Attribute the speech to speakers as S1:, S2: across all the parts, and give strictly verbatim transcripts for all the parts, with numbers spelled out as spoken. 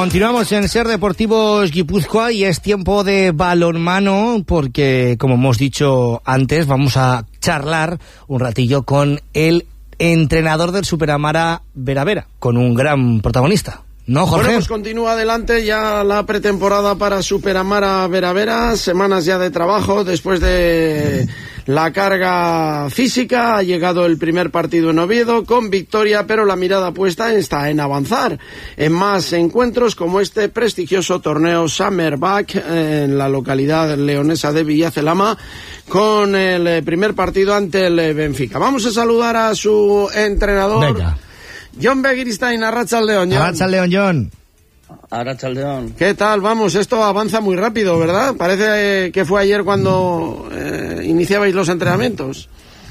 S1: Continuamos en Ser Deportivos Guipúzcoa y es tiempo de balonmano porque, como hemos dicho antes, vamos a charlar un ratillo con el entrenador del Superamara Vera Vera, con un gran protagonista. ¿No, Jorge?
S2: Bueno, pues continúa adelante ya la pretemporada para Superamara Vera Vera, semanas ya de trabajo después de la carga física. Ha llegado el primer partido en Oviedo con victoria, pero la mirada puesta está en avanzar en más encuentros como este prestigioso torneo Summerback en la localidad leonesa de Villacelama, con el primer partido ante el Benfica. Vamos a saludar a su entrenador.
S1: Venga.
S2: Jon Begiristain, Arratsaldeon, Jon.
S1: Arratsaldeon, Jon.
S3: Arratsaldeon.
S2: ¿Qué tal? Vamos, esto avanza muy rápido, ¿verdad? Parece que fue ayer cuando eh, iniciabais los entrenamientos.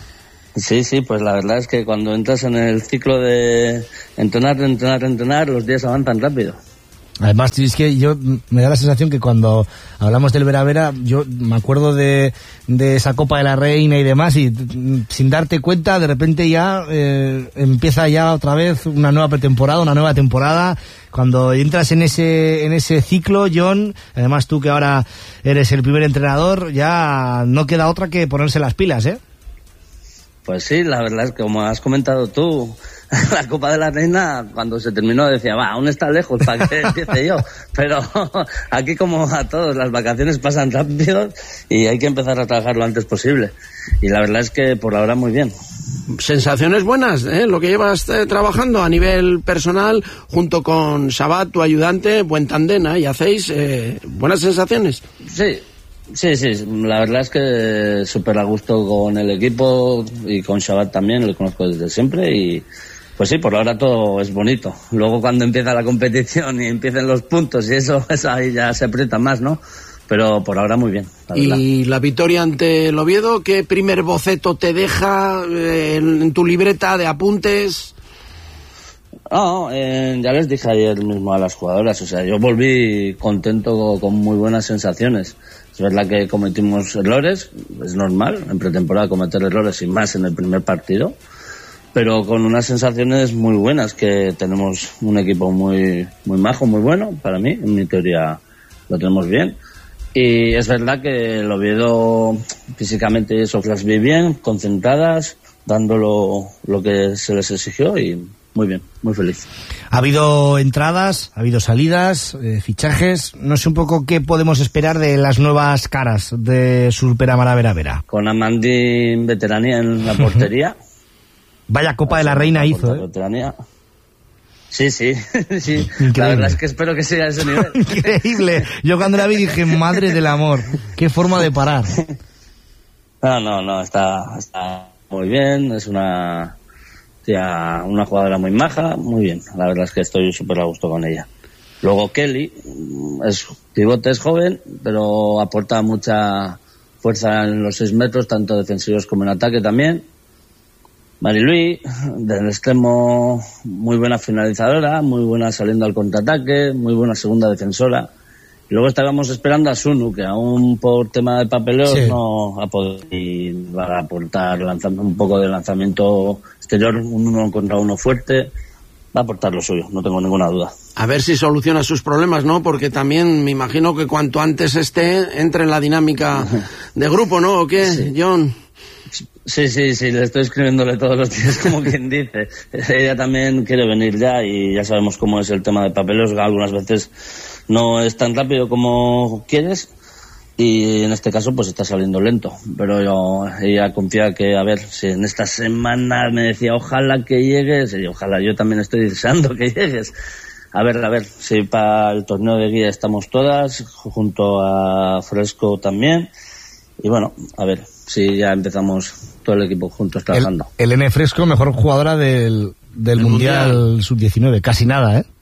S3: Sí, sí, pues la verdad es que cuando entras en el ciclo de entrenar, entrenar, entrenar, los días avanzan rápido.
S1: Además, es que yo me da la sensación que cuando hablamos del Vera Vera, yo me acuerdo de, de esa Copa de la Reina y demás, y sin darte cuenta, de repente ya eh, empieza ya otra vez una nueva pretemporada, una nueva temporada. Cuando entras en ese en ese ciclo, Jon, además tú que ahora eres el primer entrenador, ya no queda otra que ponerse las pilas, ¿eh?
S3: Pues sí, la verdad es que como has comentado tú, la Copa de la Reina, cuando se terminó, decía, va, aún está lejos para que empiece yo. Pero aquí, como a todos, las vacaciones pasan rápido y hay que empezar a trabajar lo antes posible. Y la verdad es que por ahora muy bien.
S2: Sensaciones buenas, ¿eh? Lo que llevas eh, trabajando a nivel personal, junto con Sabat, tu ayudante, buen tandem, ¿eh? Y hacéis eh, buenas sensaciones.
S3: Sí. Sí, sí, la verdad es que súper a gusto con el equipo y con Sabat también, lo conozco desde siempre y pues sí, por ahora todo es bonito. Luego cuando empieza la competición y empiecen los puntos y eso, eso ahí ya se aprieta más, ¿no? Pero por ahora muy bien, la verdad.
S2: Y la victoria ante el Oviedo, ¿qué primer boceto te deja eh, en, en tu libreta de apuntes?
S3: No, eh, ya les dije ayer mismo a las jugadoras, o sea, yo volví contento con muy buenas sensaciones. Es verdad que cometimos errores, es normal en pretemporada cometer errores y más en el primer partido, pero con unas sensaciones muy buenas, que tenemos un equipo muy muy majo, muy bueno, para mí, en mi teoría lo tenemos bien. Y es verdad que el Oviedo físicamente eso las vi bien, concentradas, dando lo, lo que se les exigió y muy bien, muy feliz.
S1: Ha habido entradas, ha habido salidas, eh, fichajes. No sé un poco qué podemos esperar de las nuevas caras de Superamara Vera Vera.
S3: Con Amandín veteranía en la portería.
S1: Vaya Copa de la Reina hizo, ¿eh?
S3: Veteranía. Sí, sí, sí. Increíble. La verdad es que espero que siga a ese nivel.
S1: Increíble. Yo cuando la vi dije, madre del amor, qué forma de parar.
S3: No, no, no, está, está muy bien, es una... Tía, una jugadora muy maja, muy bien. La verdad es que estoy súper a gusto con ella. Luego Kelly, es pivote, es joven, pero aporta mucha fuerza en los seis metros, tanto defensivos como en ataque también. Mariluí, del extremo, muy buena finalizadora, muy buena saliendo al contraataque, muy buena segunda defensora. Y luego estábamos esperando a Sunu, que aún por tema de papeleos sí. no ha podido, y va a aportar lanzando un poco de lanzamiento exterior, un uno contra uno fuerte, va a aportar lo suyo, no tengo ninguna duda.
S2: A ver si soluciona sus problemas, ¿no? Porque también me imagino que cuanto antes esté, entre en la dinámica de grupo, ¿no? ¿O qué, sí. Jon?
S3: Sí, sí, sí, le estoy escribiéndole todos los días, como quien dice. Ella también quiere venir ya y ya sabemos cómo es el tema de papeleos, algunas veces no es tan rápido como quieres y en este caso pues está saliendo lento, pero yo, ella confía que, a ver, si en esta semana me decía ojalá que llegues, y ojalá, yo también estoy deseando que llegues. A ver, a ver, si para el torneo de guía estamos todas, junto a Fresco también, y bueno, a ver, si ya empezamos todo el equipo juntos trabajando.
S1: El, el N Fresco, mejor jugadora del, del Mundial, mundial sub diecinueve, casi nada, ¿eh?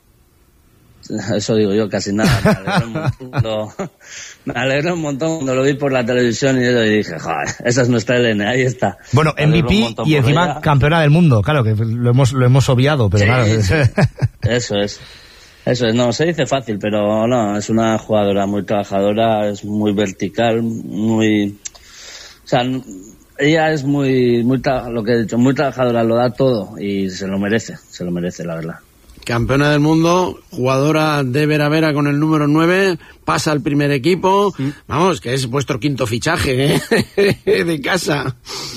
S3: Eso digo yo, casi nada. Me alegré un montón, me alegré un montón cuando lo vi por la televisión y yo dije, joder, esa es nuestra Elena, ahí está.
S1: Bueno, M V P y encima ella. Campeona del mundo, claro, que lo hemos lo hemos obviado, pero sí, claro.
S3: Sí. Eso es, eso es, no, se dice fácil, pero no, es una jugadora muy trabajadora, es muy vertical, muy... O sea, ella es muy, muy, lo que he dicho, muy trabajadora, lo da todo y se lo merece, se lo merece, la verdad.
S2: campeona del mundo, jugadora de Vera Vera con el número nueve, pasa al primer equipo, mm. vamos, que es vuestro quinto fichaje, ¿eh? de casa.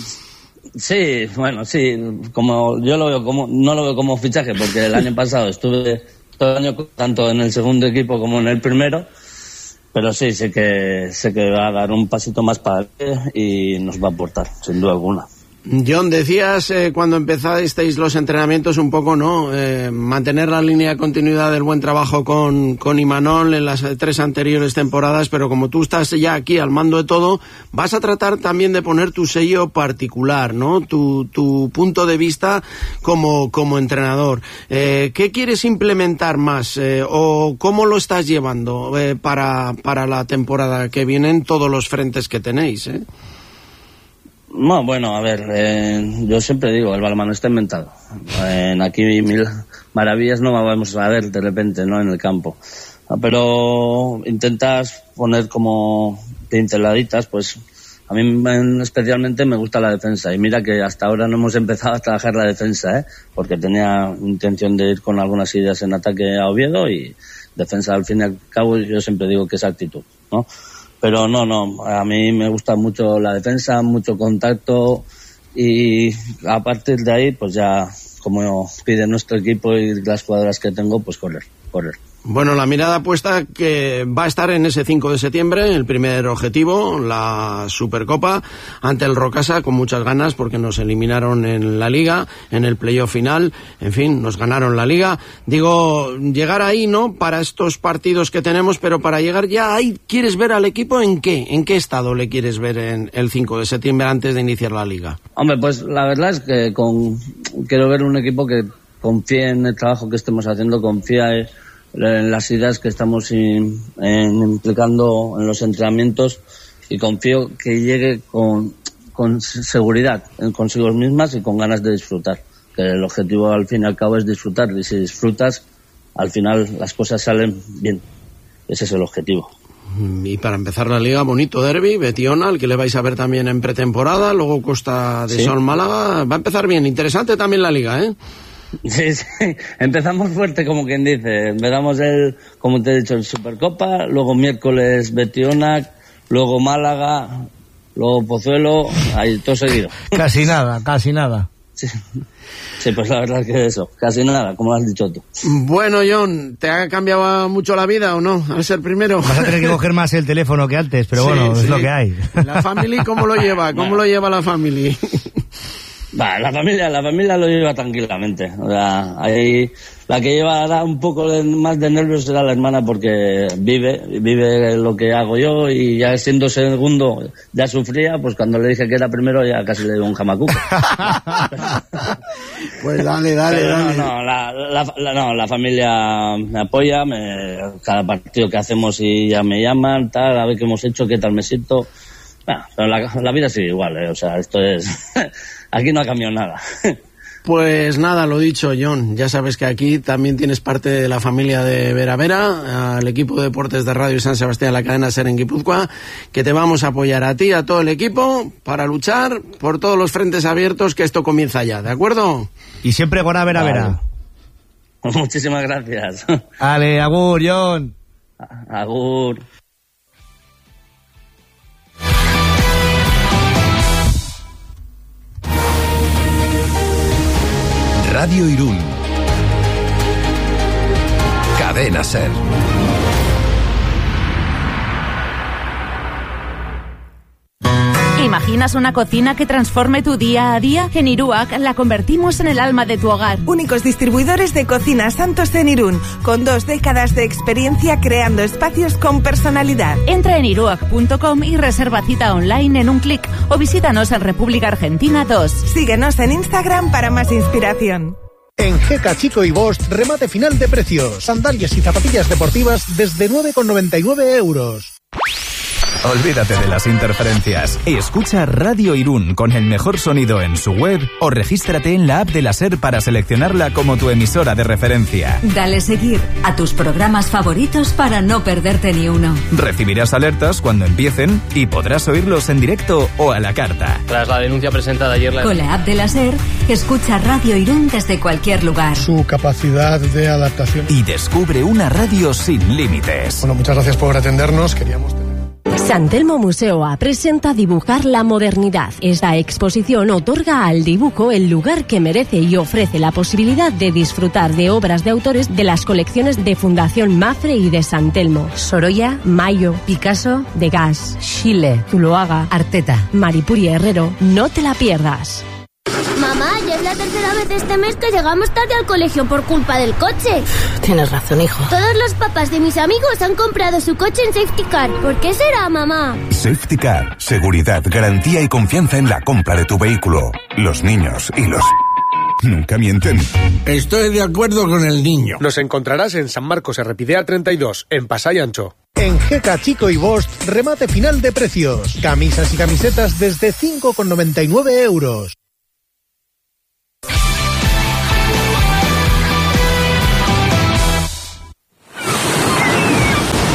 S3: Sí, bueno, sí, como yo lo veo como, no lo veo como fichaje, porque el año pasado estuve todo el año tanto en el segundo equipo como en el primero, pero sí, sé que sé que va a dar un pasito más para adelante y nos va a aportar, sin duda alguna.
S2: John, decías eh, cuando empezasteis los entrenamientos un poco, ¿no? Eh, mantener la línea de continuidad del buen trabajo con, con Imanol en las tres anteriores temporadas, pero como tú estás ya aquí al mando de todo, vas a tratar también de poner tu sello particular, ¿no? Tu, tu punto de vista como, como entrenador. Eh, ¿Qué quieres implementar más? Eh, ¿O cómo lo estás llevando eh, para, para la temporada que viene en todos los frentes que tenéis, eh?
S3: No, bueno, a ver, eh, yo siempre digo, el balonmano está inventado. En aquí mil maravillas no vamos a ver de repente, ¿no? En el campo. Pero intentas poner como pinceladitas, pues a mí especialmente me gusta la defensa. Y mira que hasta ahora no hemos empezado a trabajar la defensa, ¿eh? Porque tenía intención de ir con algunas ideas en ataque a Oviedo y defensa al fin y al cabo yo siempre digo que es actitud, ¿no? Pero no, no, a mí me gusta mucho la defensa, mucho contacto y a partir de ahí, pues ya, como pide nuestro equipo y las jugadoras que tengo, pues correr, correr.
S2: Bueno, la mirada puesta que va a estar en ese cinco de septiembre, el primer objetivo, la Supercopa, ante el Rocasa, con muchas ganas, porque nos eliminaron en la Liga, en el playoff final, en fin, nos ganaron la Liga. Digo, llegar ahí, ¿no?, para estos partidos que tenemos, pero para llegar ya ahí, ¿quieres ver al equipo en qué? ¿En qué estado le quieres ver en el cinco de septiembre antes de iniciar la Liga?
S3: Hombre, pues la verdad es que con quiero ver un equipo que confíe en el trabajo que estemos haciendo, confía en en las ideas que estamos in, en, implicando en los entrenamientos y confío que llegue con, con seguridad en consigo mismas y con ganas de disfrutar, que el objetivo al fin y al cabo es disfrutar y si disfrutas al final las cosas salen bien, ese es el objetivo.
S2: Y para empezar la liga, bonito derbi, Betiona, al que le vais a ver también en pretemporada, luego Costa de ¿Sí? Sol Málaga, va a empezar bien, interesante también la liga, ¿eh?
S3: Sí, sí, empezamos fuerte como quien dice, empezamos el, como te he dicho, el Supercopa, luego miércoles Betiona, luego Málaga, luego Pozuelo, ahí todo seguido.
S1: Casi nada, casi nada.
S3: Sí. Sí, pues la verdad es que eso, casi nada, como lo has dicho tú.
S2: Bueno, John, ¿te ha cambiado mucho la vida o no? Al ser primero.
S1: Vas a tener que coger más el teléfono que antes, pero sí, bueno, sí. Es lo que hay.
S2: ¿La family cómo lo lleva? ¿Cómo bueno. lo lleva la family?
S3: Va, la familia, la familia lo lleva tranquilamente. O sea, ahí la que lleva da un poco de, más de nervios será la hermana porque vive, vive lo que hago yo y ya siendo segundo ya sufría, pues cuando le dije que era primero ya casi le dio un jamacuco.
S2: Pues dale, dale,
S3: Pero
S2: dale.
S3: No, no, la, la, la, no, la familia me apoya, me, cada partido que hacemos y ya me llaman, tal, a ver qué hemos hecho, qué tal me siento. Nah, pero la, la vida sigue igual, ¿eh? O sea, esto es... Aquí no ha cambiado nada.
S2: Pues nada, lo dicho, John. Ya sabes que aquí también tienes parte de la familia de Vera Vera, al equipo de deportes de Radio San Sebastián, la cadena SER en Guipúzcoa, que te vamos a apoyar a ti, a todo el equipo, para luchar por todos los frentes abiertos, que esto comienza ya, ¿de acuerdo?
S1: Y siempre con Vera Vera.
S3: Vale. Muchísimas gracias.
S1: Ale, agur, John.
S3: Agur.
S4: Radio Irún. Cadena SER.
S5: ¿Imaginas una cocina que transforme tu día a día? En Iruak la convertimos en el alma de tu hogar.
S6: Únicos distribuidores de cocina Santos en Irún, con dos décadas de experiencia creando espacios con personalidad.
S5: Entra en iruak punto com y reserva cita online en un clic o visítanos en República Argentina dos.
S6: Síguenos en Instagram para más inspiración.
S7: En Jeca Chico y Bosch, remate final de precios. Sandalias y zapatillas deportivas desde nueve con noventa y nueve euros.
S8: Olvídate de las interferencias. Escucha Radio Irún con el mejor sonido en su web o regístrate en la app de la SER para seleccionarla como tu emisora de referencia.
S9: Dale seguir a tus programas favoritos para no perderte ni uno.
S8: Recibirás alertas cuando empiecen y podrás oírlos en directo o a la carta.
S10: Tras la denuncia presentada ayer... La...
S9: Con la app de la SER, escucha Radio Irún desde cualquier lugar.
S11: Su capacidad de adaptación.
S8: Y descubre una radio sin límites.
S11: Bueno, muchas gracias por atendernos. Queríamos...
S12: San Telmo Museo A presenta Dibujar la modernidad. Esta exposición otorga al dibujo el lugar que merece y ofrece la posibilidad de disfrutar de obras de autores de las colecciones de Fundación Mafre y de San Telmo. Sorolla, Mayo, Picasso, Degas, Schiele, Zuloaga, Arteta, Maripuri Herrero. No te la pierdas.
S13: Mamá, ya es la tercera vez este mes que llegamos tarde al colegio por culpa del coche.
S14: Tienes razón, hijo.
S13: Todos los papás de mis amigos han comprado su coche en Safety Car. ¿Por qué será, mamá?
S15: Safety Car. Seguridad, garantía y confianza en la compra de tu vehículo. Los niños y los... nunca mienten.
S16: Estoy de acuerdo con el niño.
S17: Nos encontrarás en San Marcos Errepidea treinta y dos, en Pasay Ancho.
S7: En Jeca Chico y Bost, remate final de precios. Camisas y camisetas desde cinco con noventa y nueve euros.